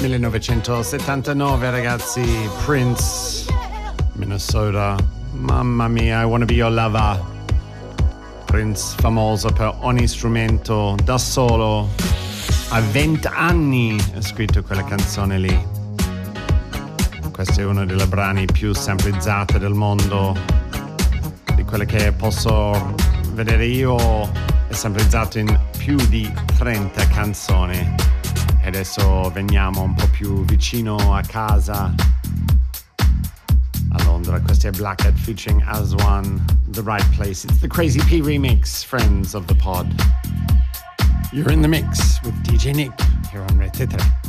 1979, ragazzi. Prince, Minnesota. Mamma mia, I wanna be your lover. Prince, famoso per ogni strumento, da solo. A 20 anni ha scritto quella canzone lì. Questo è uno dei brani più samplizzati del mondo, di quelle che posso vedere io. È samplizzato in più di 30 canzoni. E adesso veniamo un po' più vicino a casa, a Londra. Questo è Blackhead featuring As One, The Right Place. It's the Crazy P remix, friends of the pod. You're in the mix with DJ Nick here on Rete 3.